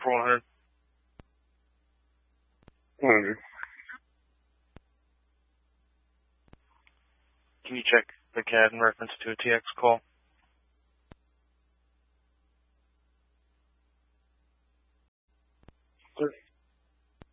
for 100. 100. Can you check the CAD in reference to a TX call? Sure.